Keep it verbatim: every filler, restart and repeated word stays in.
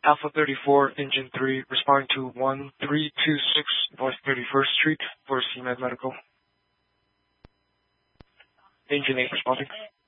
Alpha thirty-four, Engine three, responding to one three two six North thirty-first Street for C Med Medical. Engine eight responding.